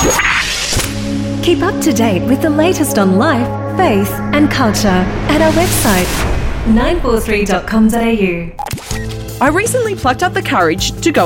Keep up to date with the latest on life, faith and culture at our website 943.com.au. I recently plucked up the courage to go